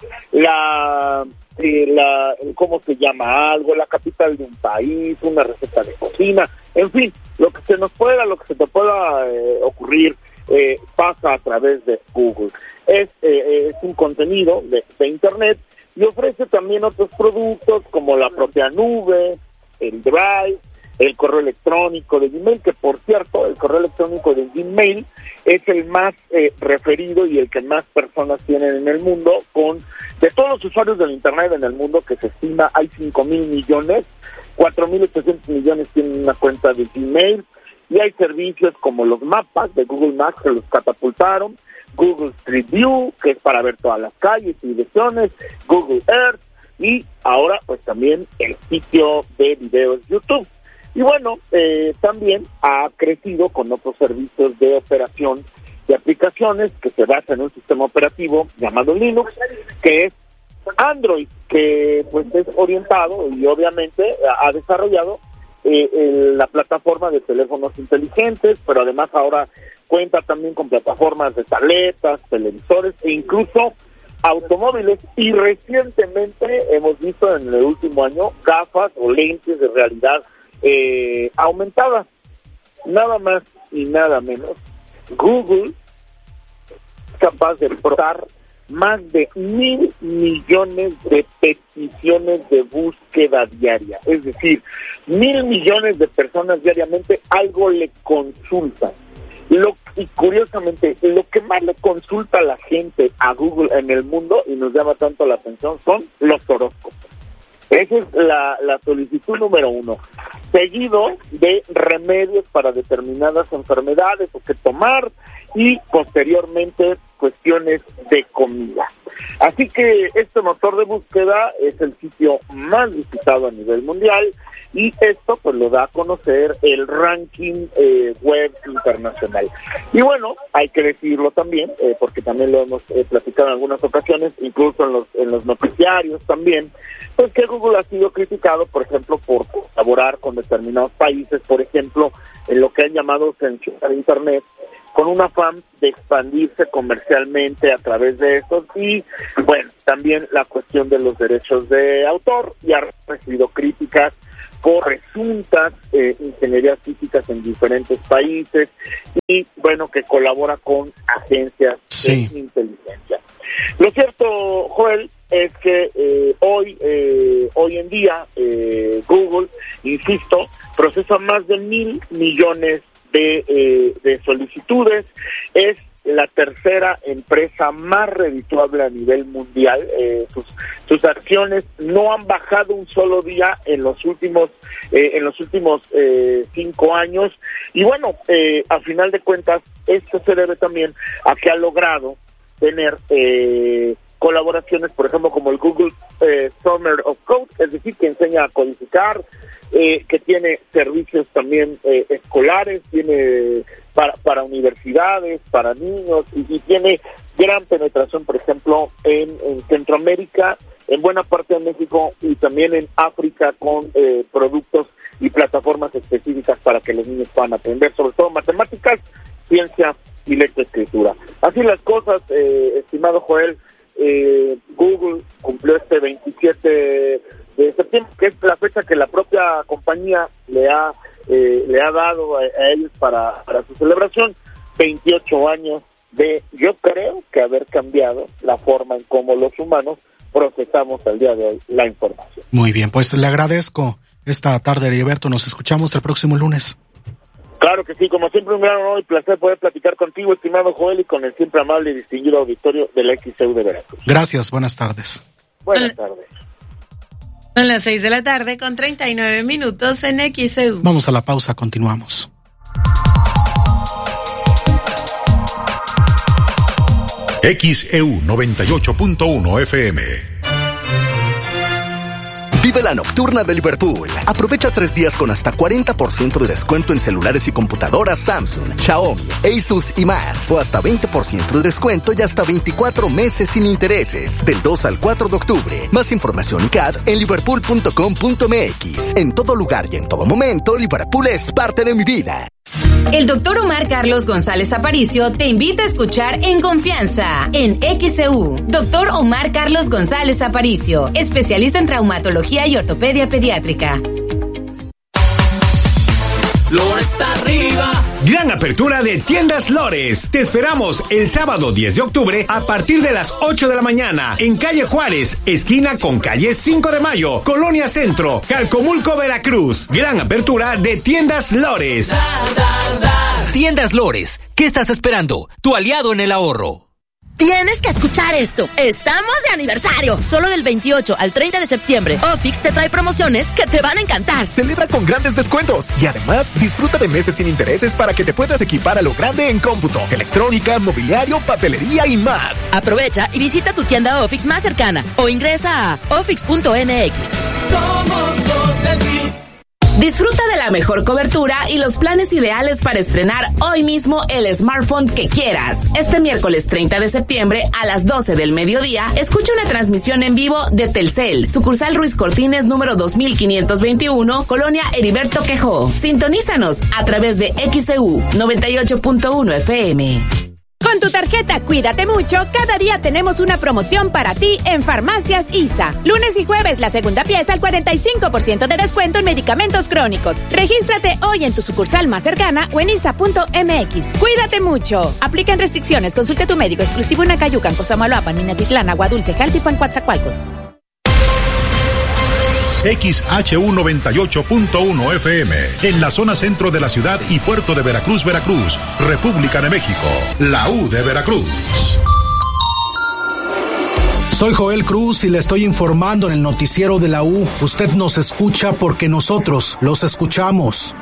cómo se llama algo, la capital de un país, una receta de cocina, en fin, lo que se te pueda ocurrir, pasa a través de Google. Es un contenido de Internet y ofrece también otros productos como la propia nube, el Drive, el correo electrónico de Gmail, que por cierto, el correo electrónico de Gmail es el más referido y el que más personas tienen en el mundo, de todos los usuarios del Internet en el mundo, que se estima hay 5,000 millones, 4,800 millones tienen una cuenta de Gmail. Y hay servicios como los mapas de Google Maps que los catapultaron, Google Street View, que es para ver todas las calles y direcciones, Google Earth, y ahora pues también el sitio de videos YouTube. Y bueno, también ha crecido con otros servicios de operación de aplicaciones que se basan en un sistema operativo llamado Linux, que es Android, que pues es orientado y obviamente ha desarrollado la plataforma de teléfonos inteligentes, pero además ahora cuenta también con plataformas de tabletas, televisores e incluso automóviles, y recientemente hemos visto en el último año gafas o lentes de realidad aumentada. Nada más y nada menos, Google es capaz de procesar más de 1,000 millones de peticiones de búsqueda diaria. Es decir, 1,000 millones de personas diariamente algo le consultan. Y curiosamente, lo que más le consulta a la gente a Google en el mundo, y nos llama tanto la atención, son los horóscopos. Esa es la solicitud número 1, seguido de remedios para determinadas enfermedades o que tomar, y posteriormente cuestiones de comida. Así que este motor de búsqueda es el sitio más visitado a nivel mundial, y esto pues lo da a conocer el ranking web internacional. Y bueno, hay que decirlo también, porque también lo hemos platicado en algunas ocasiones, incluso en los noticiarios también, pues que Google ha sido criticado, por ejemplo, por colaborar con determinados países, por ejemplo, en lo que han llamado censura de Internet, con un afán de expandirse comercialmente a través de estos, y bueno, también la cuestión de los derechos de autor, ya ha recibido críticas por presuntas ingenierías físicas en diferentes países, y bueno, que colabora con agencias de inteligencia. Lo cierto, Joel, es que hoy en día Google, insisto, procesa más de 1,000 millones de solicitudes. Es la tercera empresa más redituable a nivel mundial. Sus acciones no han bajado un solo día en los últimos 5 años, y bueno, a final de cuentas esto se debe también a que ha logrado tener colaboraciones, por ejemplo, como el Google Summer of Code, es decir, que enseña a codificar, que tiene servicios también escolares, tiene para universidades, para niños, y tiene gran penetración, por ejemplo, en Centroamérica, en buena parte de México y también en África, con productos y plataformas específicas para que los niños puedan aprender, sobre todo matemáticas, ciencia y lectoescritura. Así las cosas, estimado Joel. Google cumplió este 27 de septiembre, que es la fecha que la propia compañía le ha dado a ellos para su celebración, 28 años de, yo creo que haber cambiado la forma en cómo los humanos procesamos al día de hoy la información. Muy bien, pues le agradezco esta tarde, Heriberto. Nos escuchamos el próximo lunes. Claro que sí, como siempre, un gran honor y placer poder platicar contigo, estimado Joel, y con el siempre amable y distinguido auditorio de la XCU de Veracruz. Gracias, buenas tardes. Buenas tardes. Son las 6:39 con 39 minutos en XCU. Vamos a la pausa, continuamos. XEU 98.1 FM. Vive la nocturna de Liverpool. Aprovecha 3 días con hasta 40% de descuento en celulares y computadoras Samsung, Xiaomi, Asus y más. O hasta 20% de descuento y hasta 24 meses sin intereses. Del 2 al 4 de octubre. Más información y CAD en liverpool.com.mx. En todo lugar y en todo momento, Liverpool es parte de mi vida. El doctor Omar Carlos González Aparicio te invita a escuchar En Confianza, en XCU. Doctor Omar Carlos González Aparicio, especialista en traumatología y ortopedia pediátrica. Lores arriba. Gran apertura de Tiendas Lores. Te esperamos el sábado 10 de octubre a partir de las 8 de la mañana en calle Juárez, esquina con calle 5 de Mayo, Colonia Centro, Calcomulco, Veracruz. Gran apertura de Tiendas Lores. Tiendas Lores, ¿qué estás esperando? Tu aliado en el ahorro. Tienes que escuchar esto. Estamos de aniversario. Solo del 28 al 30 de septiembre, Ofix te trae promociones que te van a encantar. Celebra con grandes descuentos y además disfruta de meses sin intereses para que te puedas equipar a lo grande en cómputo, electrónica, mobiliario, papelería y más. Aprovecha y visita tu tienda Ofix más cercana o ingresa a ofix.mx. Somos los del PIB. Disfruta de la mejor cobertura y los planes ideales para estrenar hoy mismo el smartphone que quieras. Este miércoles 30 de septiembre a las 12 del mediodía, escucha una transmisión en vivo de Telcel, sucursal Ruiz Cortines número 2521, Colonia Heriberto Quejó. Sintonízanos a través de XEU 98.1 FM. Con tu tarjeta Cuídate Mucho, cada día tenemos una promoción para ti en Farmacias ISA. Lunes y jueves, la segunda pieza al 45% de descuento en medicamentos crónicos. Regístrate hoy en tu sucursal más cercana o en isa.mx. Cuídate Mucho. Aplican restricciones. Consulte a tu médico exclusivo en Acayucan, Cosamaloapan, Minatitlán, Agua Dulce, Jaltipan, Coatzacoalcos. XHU 98.1 FM, en la zona centro de la ciudad y puerto de Veracruz, Veracruz, República de México, la U de Veracruz. Soy Joel Cruz y le estoy informando en el noticiero de la U. Usted nos escucha porque nosotros los escuchamos.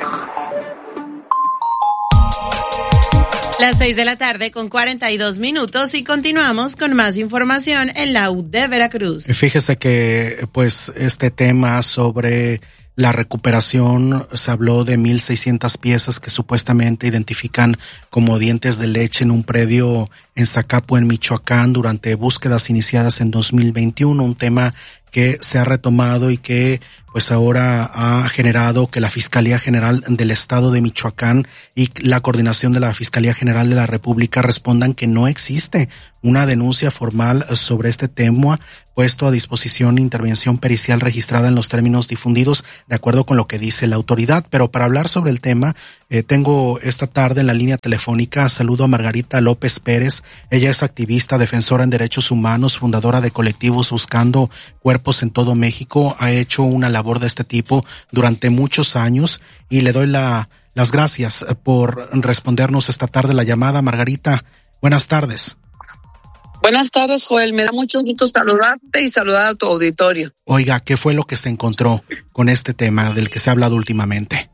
Las 6:42 con 42 minutos y continuamos con más información en la U de Veracruz. Fíjese que pues este tema sobre la recuperación, se habló de 1,600 piezas que supuestamente identifican como dientes de leche en un predio en Zacapu, en Michoacán, durante búsquedas iniciadas en 2021, un tema que se ha retomado y que pues ahora ha generado que la Fiscalía General del Estado de Michoacán y la coordinación de la Fiscalía General de la República respondan que no existe una denuncia formal sobre este tema, puesto a disposición intervención pericial registrada en los términos difundidos, de acuerdo con lo que dice la autoridad. Pero para hablar sobre el tema, tengo esta tarde en la línea telefónica, saludo a Margarita López Pérez. Ella es activista, defensora en derechos humanos, fundadora de colectivos Buscando Cuerpos en todo México. Ha hecho una labor de este tipo durante muchos años y le doy las gracias por respondernos esta tarde la llamada. Margarita, buenas tardes. Buenas tardes, Joel. Me da mucho gusto saludarte y saludar a tu auditorio. Oiga, ¿qué fue lo que se encontró con este tema del que se ha hablado últimamente?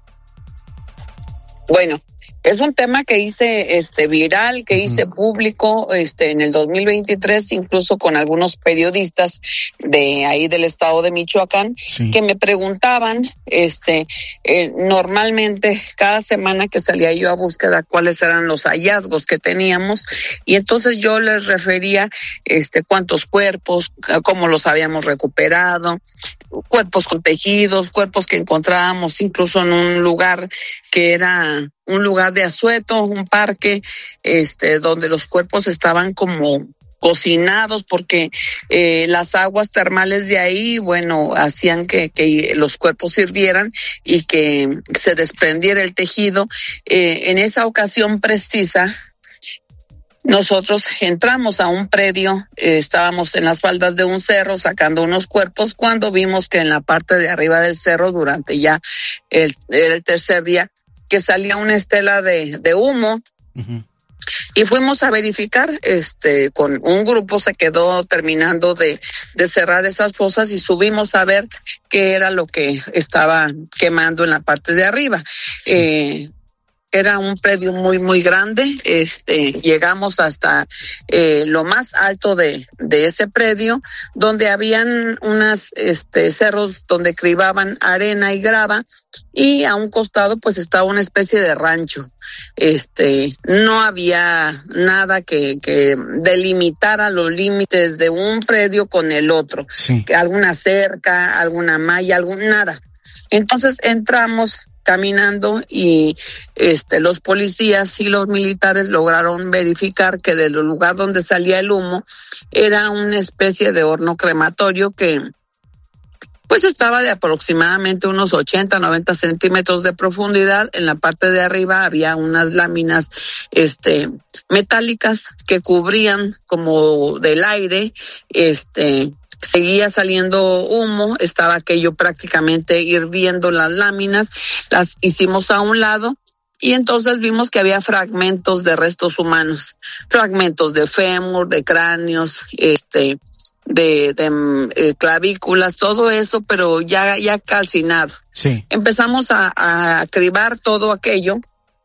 Bueno, es un tema que hice viral, que hice público en el 2023, incluso con algunos periodistas de ahí del estado de Michoacán, sí, que me preguntaban normalmente cada semana que salía yo a búsqueda cuáles eran los hallazgos que teníamos, y entonces yo les refería cuántos cuerpos, cómo los habíamos recuperado, cuerpos con tejidos, cuerpos que encontrábamos incluso en un lugar que era un lugar de asueto, un parque, donde los cuerpos estaban como cocinados porque las aguas termales de ahí, bueno, hacían que los cuerpos hirvieran y que se desprendiera el tejido. En esa ocasión precisa, nosotros entramos a un predio, estábamos en las faldas de un cerro sacando unos cuerpos cuando vimos que en la parte de arriba del cerro, durante ya el tercer día, que salía una estela de humo. Uh-huh. Y fuimos a verificar, con un grupo se quedó terminando de cerrar esas fosas y subimos a ver qué era lo que estaba quemando en la parte de arriba. Sí. Era un predio muy, muy grande. Llegamos hasta lo más alto de ese predio, donde habían unas cerros donde cribaban arena y grava, y a un costado pues estaba una especie de rancho. No había nada que delimitara los límites de un predio con el otro. Sí. Alguna cerca, alguna malla, nada. Entonces entramos caminando y los policías y los militares lograron verificar que del lugar donde salía el humo era una especie de horno crematorio que pues estaba de aproximadamente unos 80, 90 centímetros de profundidad. En la parte de arriba había unas láminas metálicas que cubrían como del aire, seguía saliendo humo, estaba aquello prácticamente hirviendo las láminas, las hicimos a un lado y entonces vimos que había fragmentos de restos humanos, fragmentos de fémur, de cráneos, de clavículas, todo eso, pero ya calcinado. Sí. Empezamos a cribar todo aquello.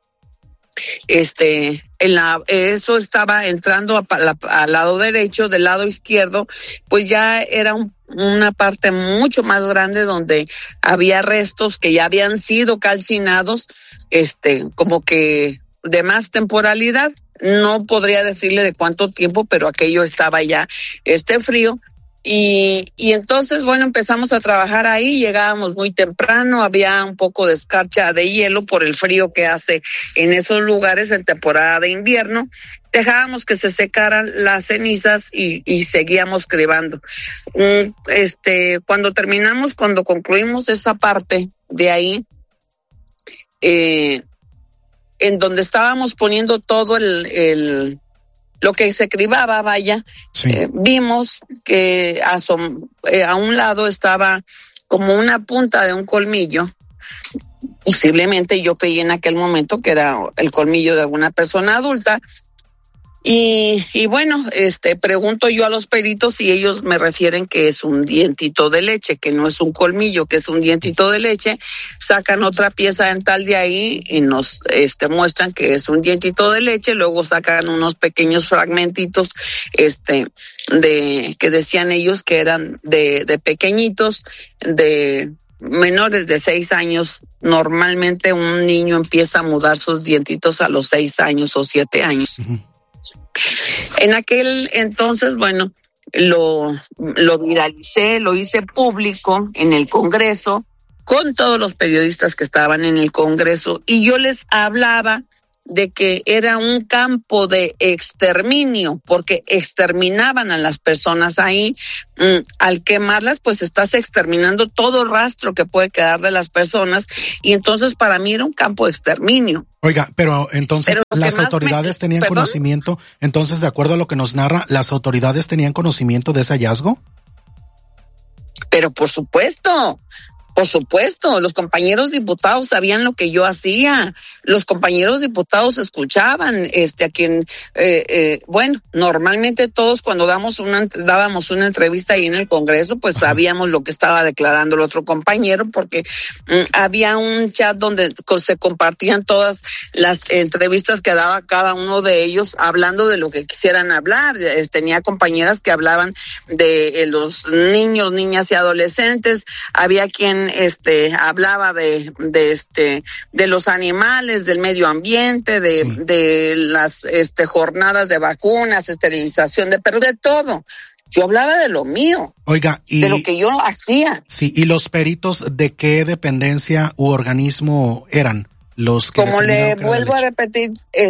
Eso estaba entrando al lado derecho. Del lado izquierdo pues ya era una parte mucho más grande donde había restos que ya habían sido calcinados, como que de más temporalidad. No podría decirle de cuánto tiempo, pero aquello estaba ya frío. Y entonces, bueno, empezamos a trabajar ahí, llegábamos muy temprano, había un poco de escarcha de hielo por el frío que hace en esos lugares en temporada de invierno. Dejábamos que se secaran las cenizas y seguíamos cribando. Cuando concluimos esa parte de ahí, en donde estábamos poniendo todo lo que se cribaba, vaya, sí. Vimos que a un lado estaba como una punta de un colmillo. Posiblemente yo creí en aquel momento que era el colmillo de alguna persona adulta. Y bueno, pregunto yo a los peritos y ellos me refieren que es un dientito de leche, que no es un colmillo, que es un dientito de leche. Sacan otra pieza dental de ahí y nos muestran que es un dientito de leche. Luego sacan unos pequeños fragmentitos que decían ellos que eran de pequeñitos, de menores de 6 años. Normalmente un niño empieza a mudar sus dientitos a los 6 años o 7 años. Uh-huh. En aquel entonces, bueno, lo viralicé, lo hice público en el Congreso, con todos los periodistas que estaban en el Congreso, y yo les hablaba de que era un campo de exterminio, porque exterminaban a las personas ahí. Al quemarlas, pues estás exterminando todo rastro que puede quedar de las personas, y entonces para mí era un campo de exterminio. Oiga, pero entonces las autoridades tenían conocimiento, entonces de acuerdo a lo que nos narra, ¿las autoridades tenían conocimiento de ese hallazgo? Pero por supuesto, los compañeros diputados sabían lo que yo hacía, los compañeros diputados escuchaban, a quien, bueno, normalmente todos cuando dábamos una entrevista ahí en el Congreso, pues sabíamos lo que estaba declarando el otro compañero, porque había un chat donde se compartían todas las entrevistas que daba cada uno de ellos, hablando de lo que quisieran hablar. Tenía compañeras que hablaban de los niños, niñas y adolescentes, había quien hablaba de los animales, del medio ambiente, de las jornadas de vacunas, esterilización de perros, de todo. Yo hablaba de lo mío. Oiga, y de lo que yo hacía. Sí, ¿y los peritos de qué dependencia u organismo eran los que? Como le vuelvo a repetir,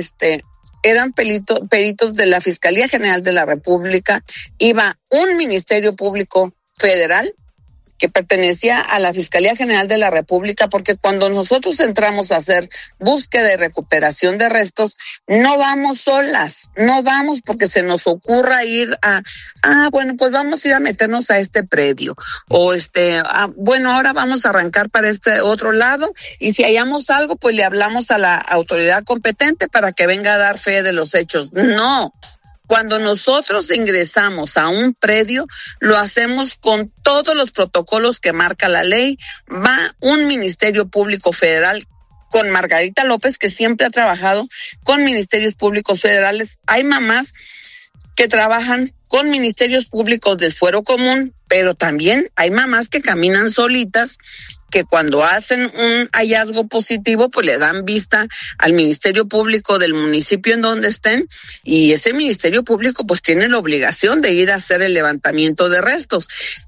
eran peritos de la Fiscalía General de la República. Iba un Ministerio Público Federal que pertenecía a la Fiscalía General de la República, porque cuando nosotros entramos a hacer búsqueda y recuperación de restos, no vamos solas, no vamos porque se nos ocurra ir bueno, pues vamos a ir a meternos a este predio, o bueno, ahora vamos a arrancar para este otro lado, y si hallamos algo, pues le hablamos a la autoridad competente para que venga a dar fe de los hechos. No. Cuando nosotros ingresamos a un predio, lo hacemos con todos los protocolos que marca la ley. Va un Ministerio Público Federal con Margarita López, que siempre ha trabajado con ministerios públicos federales. Hay mamás que trabajan con ministerios públicos del Fuero Común, pero también hay mamás que caminan solitas, que cuando hacen un hallazgo positivo, pues le dan vista al Ministerio Público del municipio en donde estén, y ese Ministerio Público pues tiene la obligación de ir a hacer el levantamiento de restos,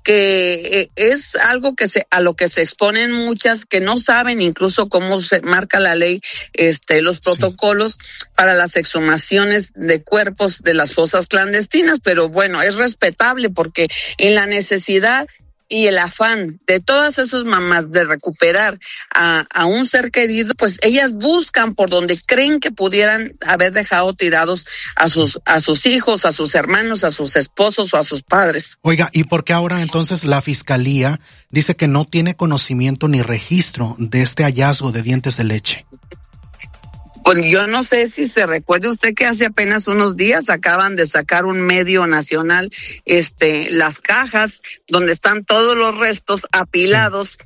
que es algo a lo que se exponen muchas que no saben incluso cómo se marca la ley, los protocolos para las exhumaciones de cuerpos de las fosas clandestinas, pero bueno, es respetable porque en la necesidad y el afán de todas esas mamás de recuperar a un ser querido, pues ellas buscan por donde creen que pudieran haber dejado tirados a sus hijos, a sus hermanos, a sus esposos o a sus padres. Oiga, ¿y por qué ahora entonces la Fiscalía dice que no tiene conocimiento ni registro de este hallazgo de dientes de leche? Pues yo no sé si se recuerde usted que hace apenas unos días acaban de sacar un medio nacional, las cajas donde están todos los restos apilados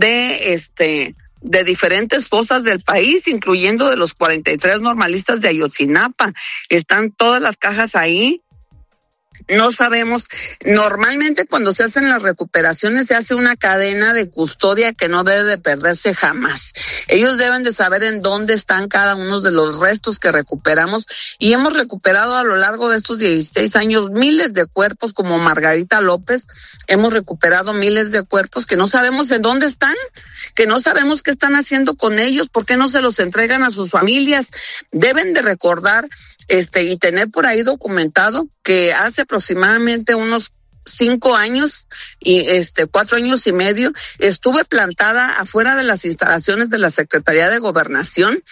de diferentes fosas del país, incluyendo de los 43 normalistas de Ayotzinapa. Están todas las cajas ahí. No sabemos, normalmente cuando se hacen las recuperaciones se hace una cadena de custodia que no debe de perderse jamás. Ellos deben de saber en dónde están cada uno de los restos que recuperamos, y hemos recuperado a lo largo de estos 16 años miles de cuerpos, como Margarita López. Hemos recuperado miles de cuerpos que no sabemos en dónde están, que no sabemos qué están haciendo con ellos, por qué no se los entregan a sus familias. Deben de recordar y tener por ahí documentado que hace aproximadamente unos 5 años y 4 años y medio estuve plantada afuera de las instalaciones de la Secretaría de Gobernación,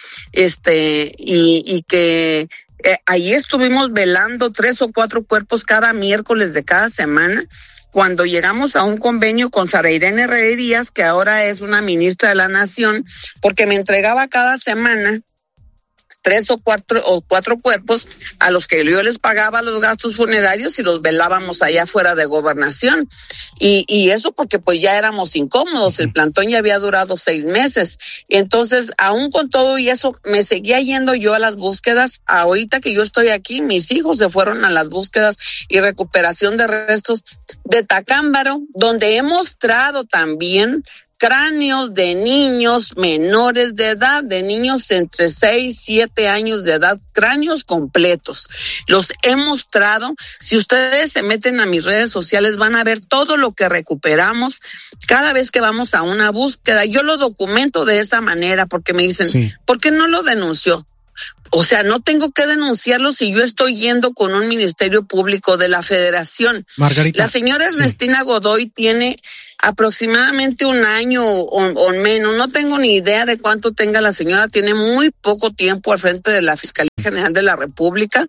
y que ahí estuvimos velando 3 o 4 cuerpos cada miércoles de cada semana. Cuando llegamos a un convenio con Sara Irene Herrerías, que ahora es una ministra de la Nación, porque me entregaba cada semana 3 o 4 cuerpos a los que yo les pagaba los gastos funerarios y los velábamos allá afuera de Gobernación. Y eso porque pues ya éramos incómodos, el plantón ya había durado 6 meses. Y entonces, aún con todo y eso, me seguía yendo yo a las búsquedas. Ahorita que yo estoy aquí, mis hijos se fueron a las búsquedas y recuperación de restos de Tacámbaro, donde he mostrado también cráneos de niños menores de edad, de niños entre 6 y 7 años de edad, cráneos completos. Los he mostrado. Si ustedes se meten a mis redes sociales van a ver todo lo que recuperamos cada vez que vamos a una búsqueda. Yo lo documento de esa manera porque me dicen, ¿por qué no lo denunció? O sea, no tengo que denunciarlo si yo estoy yendo con un ministerio público de la Federación. Margarita, la señora Ernestina Godoy tiene aproximadamente un año o menos, no tengo ni idea de cuánto tenga la señora, tiene muy poco tiempo al frente de la Fiscalía General de la República,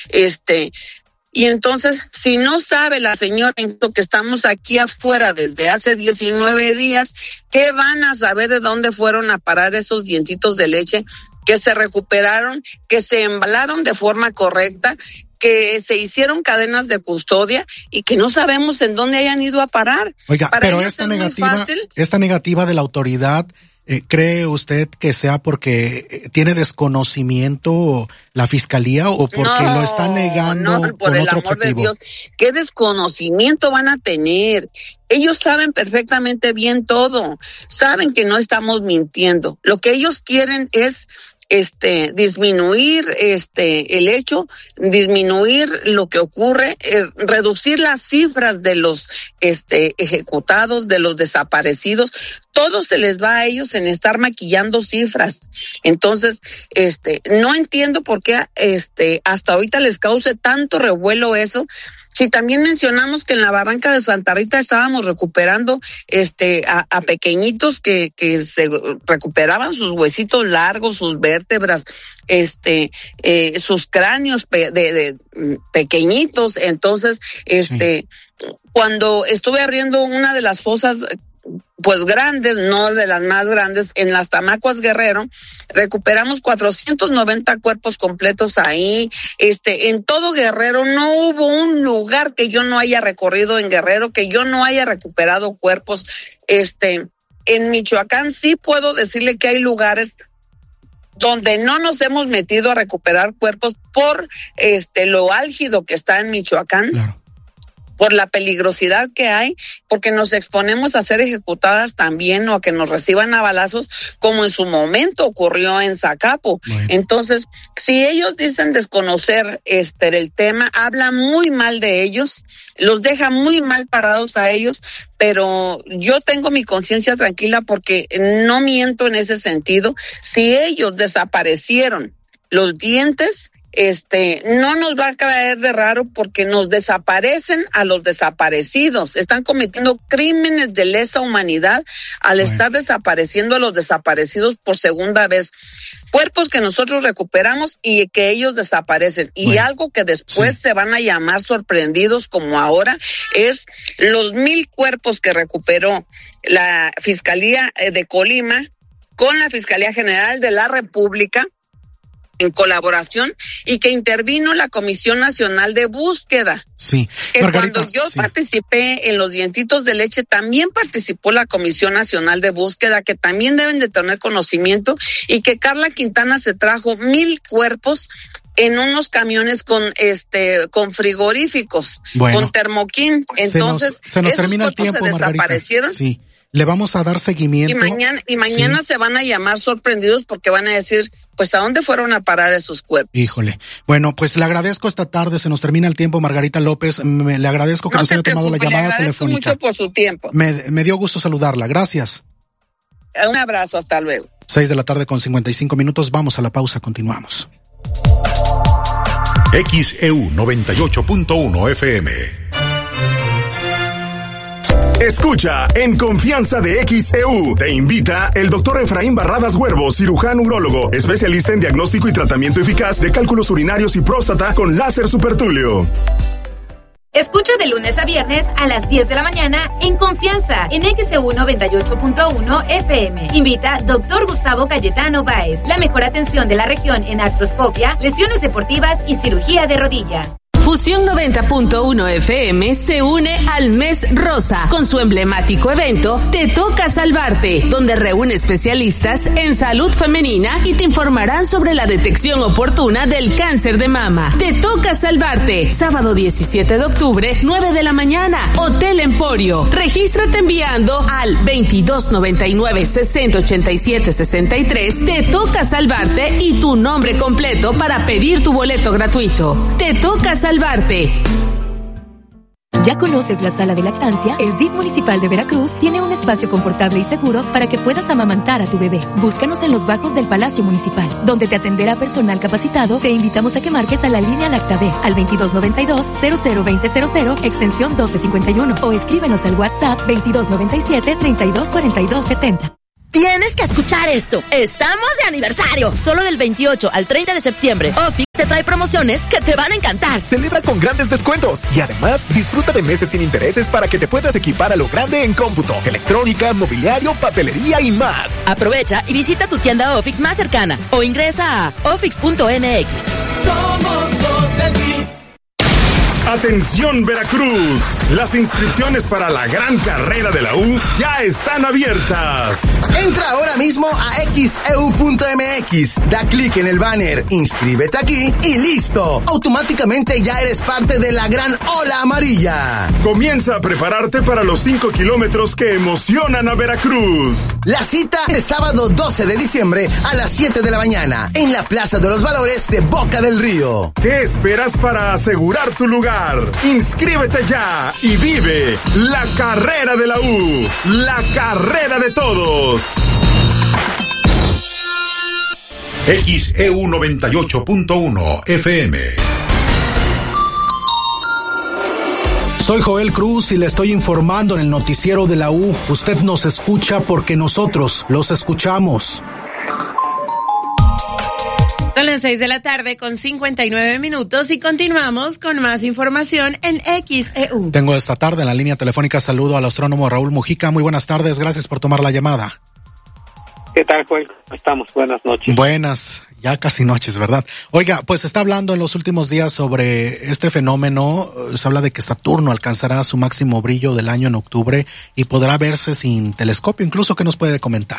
y entonces, si no sabe la señora que estamos aquí afuera desde hace 19 días, ¿qué van a saber de dónde fueron a parar esos dientitos de leche que se recuperaron, que se embalaron de forma correcta, que se hicieron cadenas de custodia y que no sabemos en dónde hayan ido a parar? Oiga, pero esta negativa de la autoridad, ¿cree usted que sea porque tiene desconocimiento la fiscalía o porque lo está negando? No, por el amor de Dios, ¿qué desconocimiento van a tener? Ellos saben perfectamente bien todo, saben que no estamos mintiendo. Lo que ellos quieren es disminuir el hecho, disminuir lo que ocurre, reducir las cifras de los ejecutados, de los desaparecidos. Todo se les va a ellos en estar maquillando cifras. Entonces, no entiendo por qué hasta ahorita les cause tanto revuelo eso. Si también mencionamos que en la Barranca de Santa Rita estábamos recuperando a pequeñitos que se recuperaban sus huesitos largos, sus vértebras, sus cráneos de pequeñitos. Entonces, cuando estuve abriendo una de las fosas pues grandes, no de las más grandes, en las Tamacuas Guerrero, recuperamos 490 cuerpos completos ahí. En todo Guerrero no hubo un lugar que yo no haya recorrido en Guerrero, que yo no haya recuperado cuerpos. En Michoacán sí puedo decirle que hay lugares donde no nos hemos metido a recuperar cuerpos por lo álgido que está en Michoacán. Claro. Por la peligrosidad que hay, porque nos exponemos a ser ejecutadas también o a que nos reciban a balazos, como en su momento ocurrió en Zacapo. Bueno. Entonces, si ellos dicen desconocer del tema, habla muy mal de ellos, los deja muy mal parados a ellos, pero yo tengo mi conciencia tranquila porque no miento en ese sentido. Si ellos desaparecieron los dientes, no nos va a caer de raro porque nos desaparecen a los desaparecidos. Están cometiendo crímenes de lesa humanidad al estar desapareciendo a los desaparecidos por segunda vez. Cuerpos que nosotros recuperamos y que ellos desaparecen. Y algo que después se van a llamar sorprendidos como ahora es los 1,000 cuerpos que recuperó la Fiscalía de Colima con la Fiscalía General de la República en colaboración y que intervino la Comisión Nacional de Búsqueda. Sí. Que Margarita, cuando yo participé en los dientitos de leche, también participó la Comisión Nacional de Búsqueda, que también deben de tener conocimiento, y que Carla Quintana se trajo 1,000 cuerpos en unos camiones con frigoríficos, con termoquín. Entonces, se nos termina el tiempo, se desaparecieron. Sí. Le vamos a dar seguimiento. Y mañana se van a llamar sorprendidos porque van a decir, pues, ¿a dónde fueron a parar esos cuerpos? Híjole. Bueno, pues le agradezco esta tarde, se nos termina el tiempo, Margarita López. Le agradezco que nos haya tomado la llamada telefónica. Mucho por su tiempo. Me dio gusto saludarla. Gracias. Un abrazo, hasta luego. 6:55 p.m. Vamos a la pausa, continuamos. XEU 98.1 FM. Escucha En Confianza de XEU. Te invita el doctor Efraín Barradas Huervo, cirujano urólogo, especialista en diagnóstico y tratamiento eficaz de cálculos urinarios y próstata con láser supertúleo. Escucha de lunes a viernes a las 10 de la mañana En Confianza en XEU 98.1 FM. Invita Dr. Gustavo Cayetano Báez. La mejor atención de la región en artroscopia, lesiones deportivas y cirugía de rodilla. Fusión 90.1 FM se une al Mes Rosa con su emblemático evento Te Toca Salvarte, donde reúne especialistas en salud femenina y te informarán sobre la detección oportuna del cáncer de mama. Te Toca Salvarte, sábado 17 de octubre, 9 de la mañana, Hotel Emporio. Regístrate enviando al 2299-6087-63. Te Toca Salvarte y tu nombre completo para pedir tu boleto gratuito. Te Toca Salvarte. ¿Ya conoces la sala de lactancia? El DIF municipal de Veracruz tiene un espacio confortable y seguro para que puedas amamantar a tu bebé. Búscanos en los bajos del Palacio Municipal, donde te atenderá personal capacitado. Te invitamos a que marques a la línea Lactabe al 2292-002000, extensión 1251, o escríbenos al WhatsApp 2297-324270. Tienes que escuchar esto. Estamos de aniversario. Solo del 28 al 30 de septiembre. Office te trae promociones que te van a encantar. Celebra con grandes descuentos y además disfruta de meses sin intereses para que te puedas equipar a lo grande en cómputo, electrónica, mobiliario, papelería y más. Aprovecha y visita tu tienda Office más cercana o ingresa a office.mx. Somos los del DIF. Atención Veracruz, las inscripciones para la gran carrera de la U ya están abiertas. Entra ahora mismo a xeu.mx, da clic en el banner, inscríbete aquí y listo. Automáticamente ya eres parte de la gran ola amarilla. Comienza a prepararte para los 5 kilómetros que emocionan a Veracruz. La cita es sábado 12 de diciembre a las 7 de la mañana en la Plaza de los Valores de Boca del Río. ¿Qué esperas para asegurar tu lugar? Inscríbete ya y vive la carrera de la U, la carrera de todos. XEU 98.1 FM. Soy Joel Cruz y le estoy informando en el noticiero de la U. Usted nos escucha porque nosotros los escuchamos. Son las 6 de la tarde con 59 minutos y continuamos con más información en XEU. Tengo esta tarde en la línea telefónica saludo al astrónomo Raúl Mujica. Muy buenas tardes, gracias por tomar la llamada. ¿Qué tal, Joel? ¿Cómo estamos? Buenas noches. Buenas, ya casi noches, ¿verdad? Oiga, pues se está hablando en los últimos días sobre este fenómeno. Se habla de que Saturno alcanzará su máximo brillo del año en octubre y podrá verse sin telescopio. Incluso, ¿qué nos puede comentar?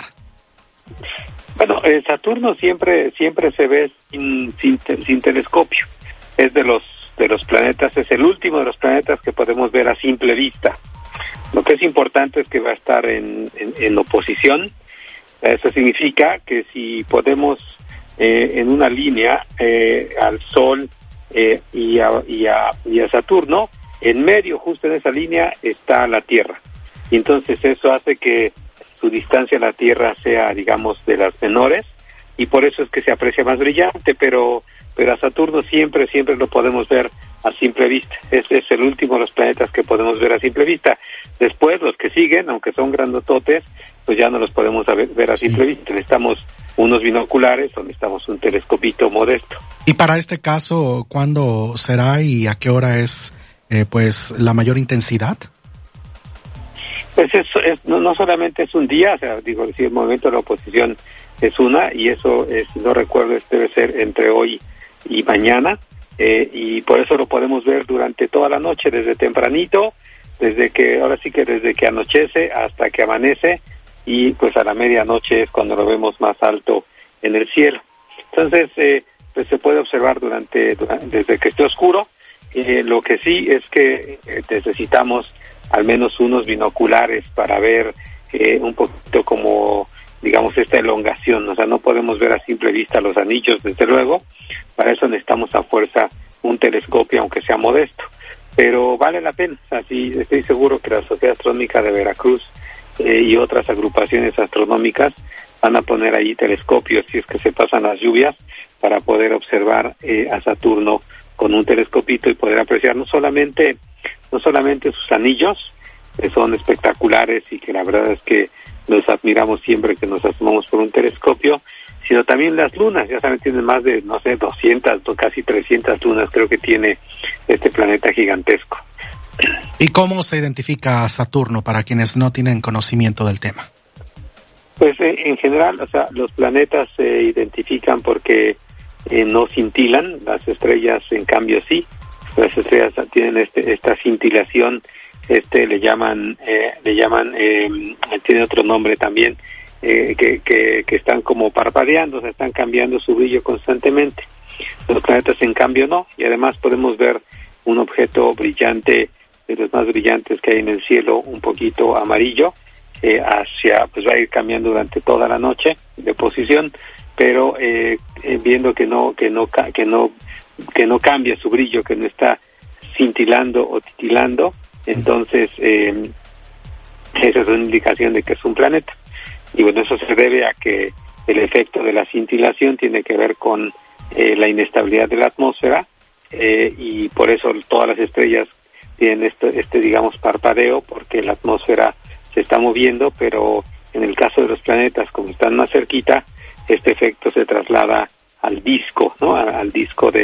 Bueno, Saturno siempre se ve sin telescopio. Es de los planetas, es el último de los planetas que podemos ver a simple vista. Lo que es importante es que va a estar en oposición. Eso significa que si podemos en una línea al Sol y a Saturno, en medio, justo en esa línea, está la Tierra. Y entonces eso hace que su distancia a la Tierra sea, digamos, de las menores, y por eso es que se aprecia más brillante, pero a Saturno siempre lo podemos ver a simple vista. Este es el último de los planetas que podemos ver a simple vista. Después, los que siguen, aunque son grandototes, pues ya no los podemos ver a simple vista. Necesitamos unos binoculares o necesitamos un telescopito modesto. Y para este caso, ¿cuándo será y a qué hora es pues la mayor intensidad? Pues no solamente es un día, o sea, digo, si el momento de la oposición es una, y eso, si no recuerdo, debe ser entre hoy y mañana, y por eso lo podemos ver durante toda la noche, desde tempranito, desde que anochece hasta que amanece, y pues a la medianoche es cuando lo vemos más alto en el cielo. Entonces, pues se puede observar desde que esté oscuro. Lo que sí es que necesitamos al menos unos binoculares para ver un poquito como, digamos, esta elongación. O sea, no podemos ver a simple vista los anillos, desde luego. Para eso necesitamos a fuerza un telescopio, aunque sea modesto. Pero vale la pena. O sea, sí, estoy seguro que la Sociedad Astronómica de Veracruz y otras agrupaciones astronómicas van a poner ahí telescopios, si es que se pasan las lluvias, para poder observar a Saturno con un telescopito y poder apreciar no solamente sus anillos, que son espectaculares y que la verdad es que los admiramos siempre que nos asomamos por un telescopio, sino también las lunas. Ya saben, tienen más de, 200, casi 300 lunas, creo que tiene este planeta gigantesco. ¿Y cómo se identifica a Saturno para quienes no tienen conocimiento del tema? Pues en general, o sea, los planetas se identifican porque no cintilan, las estrellas en cambio sí. las estrellas tienen esta cintilación, le llaman, tiene otro nombre también, que están como parpadeando, o sea, están cambiando su brillo constantemente. Los planetas, en cambio, no, y además podemos ver un objeto brillante, de los más brillantes que hay en el cielo, un poquito amarillo, pues va a ir cambiando durante toda la noche de posición, pero viendo que no cambia su brillo, que no está cintilando o titilando, entonces esa es una indicación de que es un planeta. Y bueno, eso se debe a que el efecto de la cintilación tiene que ver con la inestabilidad de la atmósfera, y por eso todas las estrellas tienen digamos, parpadeo, porque la atmósfera se está moviendo, pero en el caso de los planetas, como están más cerquita, este efecto se traslada al disco, ¿no? Al disco de